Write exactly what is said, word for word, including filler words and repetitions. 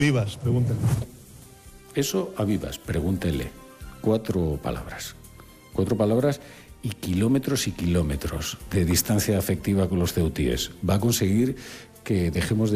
Vivas, pregúntale. Eso a Vivas, pregúntele. Cuatro palabras. Cuatro palabras y kilómetros y kilómetros de distancia afectiva con los ceutíes. Va a conseguir que dejemos de